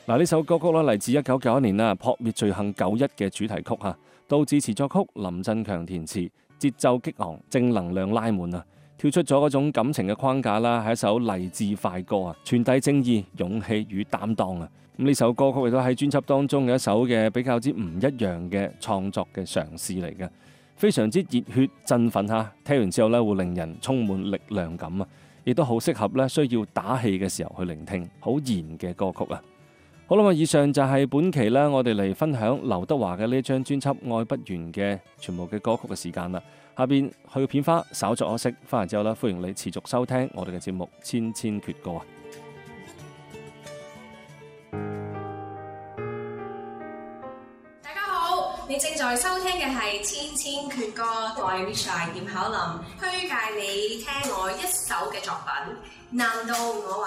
嗱，呢首歌曲咧嚟自1991年啦，撲滅罪行91嘅主題曲嚇，杜自持作曲，林振強填詞，節奏激昂，正能量拉滿啊！跳出咗嗰種感情嘅框架啦，係一首勵志快歌啊，傳遞正義、勇氣與擔當啊！咁呢首歌曲亦都喺專輯當中嘅一首嘅比較之唔一樣嘅創作嘅嘗試嚟嘅，非常之熱血振奮嚇，聽完之後咧會令人充滿力量感啊！亦都好適合咧需要打氣嘅時候去聆聽，好燃嘅歌曲啊！好啦，以上就係本期咧我哋嚟分享劉德華嘅呢張專輯《愛不完》嘅全部嘅歌曲嘅時間啦。下邊去片花稍作休息，翻嚟之後咧，歡迎你持續收聽我哋嘅節目《千千闕歌》啊！ 大家好，你正在收聽嘅係《千千闕歌》，我係 Misha 葉巧琳，推介你聽我一首嘅作品。難道我